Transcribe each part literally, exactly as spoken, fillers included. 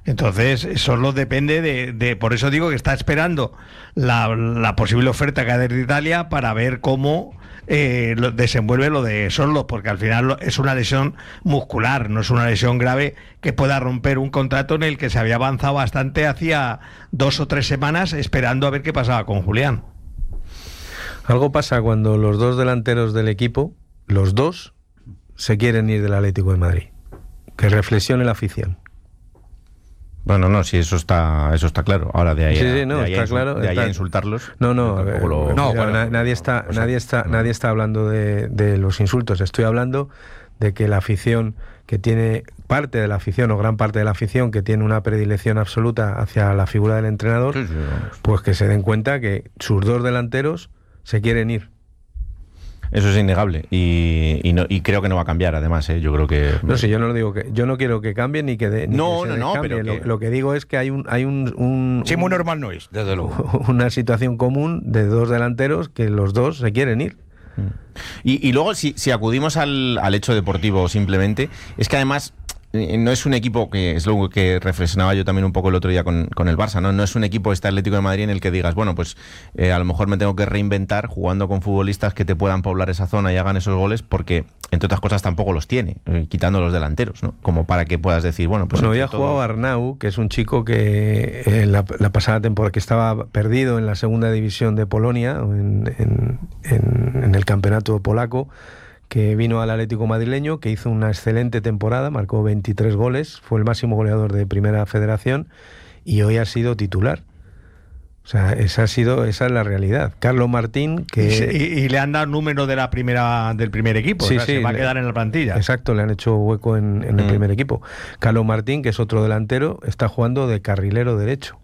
Entonces, solo depende de, de... Por eso digo que está esperando la, la posible oferta que hay de Italia para ver cómo eh, lo, desenvuelve lo de Sorloth, porque al final lo, es una lesión muscular, no es una lesión grave que pueda romper un contrato en el que se había avanzado bastante hacía dos o tres semanas esperando a ver qué pasaba con Julián. Algo pasa cuando los dos delanteros del equipo, los dos, se quieren ir del Atlético de Madrid. Que reflexione la afición. Bueno, no, sí, eso está eso está claro. Ahora de ahí, sí, a, sí, no, de ahí, está a, claro, de ahí está... a insultarlos. No, no, ver, lo... no, bueno, na- nadie está, o sea, nadie está, no. nadie está hablando de, de los insultos. Estoy hablando de que la afición que tiene parte de la afición o gran parte de la afición que tiene una predilección absoluta hacia la figura del entrenador, Sí, sí, vamos. pues que se den cuenta que sus dos delanteros se quieren ir. Eso es innegable y, y, no, y creo que no va a cambiar, además, ¿eh? Yo creo que... No sé, yo no lo digo que yo no quiero que cambien ni que de, ni No, que se no, no, descambie. pero lo, que- lo que digo es que hay un hay un, un Sí, muy un- normal no es, desde luego. una situación común de dos delanteros que los dos se quieren ir. Y, y luego, si, si acudimos al, al hecho deportivo simplemente, es que además eh, no es un equipo, que es lo que reflexionaba yo también un poco el otro día con, con el Barça, ¿no? No es un equipo, este Atlético de Madrid, en el que digas, bueno, pues eh, a lo mejor me tengo que reinventar jugando con futbolistas que te puedan poblar esa zona y hagan esos goles, porque, entre otras cosas, tampoco los tiene, eh, quitando los delanteros, ¿no? Como para que puedas decir, bueno, pues... Bueno, había entre jugado todos- Arnau, que es un chico que eh, la, la pasada temporada que estaba perdido en la segunda división de Polonia, en, en, en, en el campeonato polaco, que vino al Atlético madrileño, que hizo una excelente temporada, marcó veintitrés goles, fue el máximo goleador de Primera Federación y hoy ha sido titular. O sea, esa ha sido, esa es la realidad. Carlos Martín, que... Y, se- y- y le han dado número de la primera del primer equipo, Sí, o sea, sí, se va a le- quedar en la plantilla. Exacto, le han hecho hueco en, en el Mm. primer equipo. Carlos Martín, que es otro delantero, está jugando de carrilero derecho.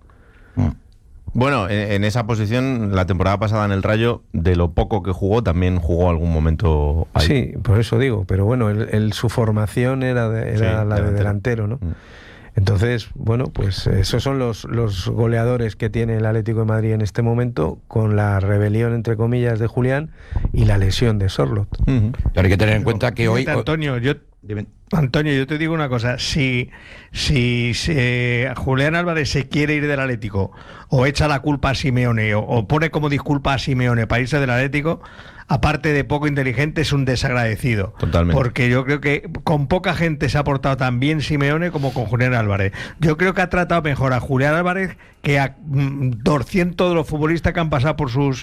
Bueno, en, en esa posición, la temporada pasada en el Rayo, de lo poco que jugó, también jugó algún momento ahí. Sí, por eso digo, pero bueno, él, él- su formación era, de- era Sí, la de delantero. delantero, ¿no? Mm. Entonces, bueno, pues esos son los, los goleadores que tiene el Atlético de Madrid en este momento, con la rebelión, entre comillas, de Julián y la lesión de Sorloth. Ujú. Pero hay que tener en cuenta que hoy... Fíjate, Antonio, yo Dime. Antonio, yo te digo una cosa, si, si, si, eh, Julián Álvarez se quiere ir del Atlético o echa la culpa a Simeone o, o pone como disculpa a Simeone para irse del Atlético, aparte de poco inteligente, es un desagradecido. Totalmente. Porque yo creo que con poca gente se ha portado tan bien Simeone como con Julián Álvarez. Yo creo que ha tratado mejor a Julián Álvarez que a mm, doscientos de los futbolistas que han pasado por sus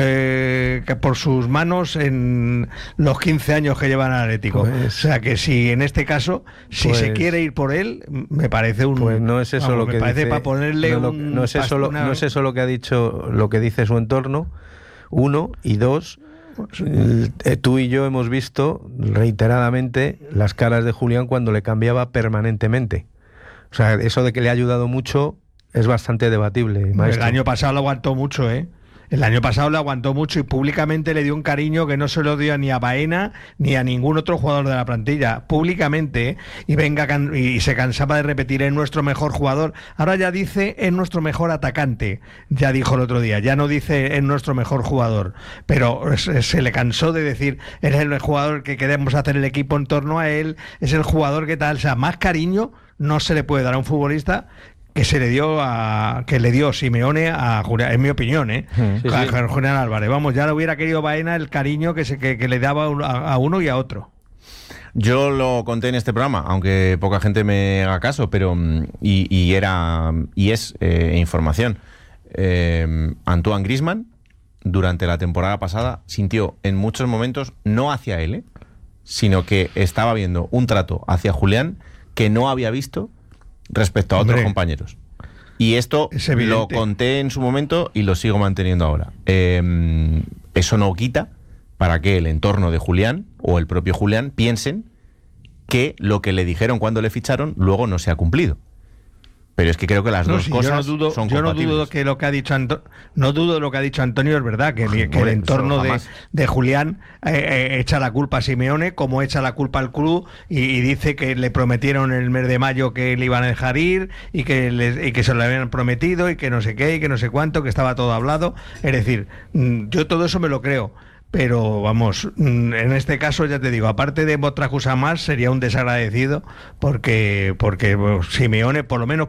eh, que por sus manos en los quince años que llevan al Atlético. Pues- o sea que si en este caso, si Pues- se quiere ir por él, me parece un... Pues no es eso vamos, lo me que parece dice, para ponerle no, lo- un no es eso lo, una- no es eso lo que ha dicho, lo que dice su entorno, uno, y dos, l- eh, tú y yo hemos visto reiteradamente las caras de Julián cuando le cambiaba permanentemente. O sea, eso de que le ha ayudado mucho es bastante debatible, El maestro. año pasado lo aguantó mucho, ¿eh? El año pasado lo aguantó mucho y públicamente le dio un cariño que no se lo dio ni a Baena ni a ningún otro jugador de la plantilla. Públicamente, ¿eh? Y venga can- y se cansaba de repetir, es nuestro mejor jugador. Ahora ya dice, es nuestro mejor atacante. Ya dijo el otro día, ya no dice, es nuestro mejor jugador. Pero se, se le cansó de decir, es el jugador que queremos hacer el equipo en torno a él, es el jugador que tal. O sea, más cariño no se le puede dar a un futbolista que se le dio a que le dio Simeone a Julián, en mi opinión, ¿eh? Sí, a sí. Julián Álvarez. Vamos, ya lo hubiera querido Baena el cariño que se que, que le daba a, a uno y a otro. Yo lo conté en este programa, aunque poca gente me haga caso, pero mm, y, y era y es eh, información. Eh, Antoine Griezmann durante la temporada pasada sintió en muchos momentos no hacia él, ¿eh? sino que estaba viendo un trato hacia Julián que no había visto respecto a otros Hombre, compañeros. Y esto es evidente. lo conté en su momento y lo sigo manteniendo ahora. Eh, eso no quita para que el entorno de Julián o el propio Julián piensen que lo que le dijeron cuando le ficharon luego no se ha cumplido. Pero es que creo que las No, dos sí, cosas yo no dudo, son yo no compatibles. dudo que lo que ha dicho Anto- no dudo de lo que ha dicho Antonio es verdad, que, que el Hombre, entorno eso de, jamás. de Julián eh, eh, echa la culpa a Simeone, como echa la culpa al club y, y dice que le prometieron en el mes de mayo que le iban a dejar ir y que, les- y que se lo habían prometido y que no sé qué y que no sé cuánto, que estaba todo hablado. Es decir, mm, yo todo eso me lo creo. Pero vamos, mm, en este caso ya te digo, aparte de otra cosa más, sería un desagradecido porque, porque bueno, Simeone, por lo menos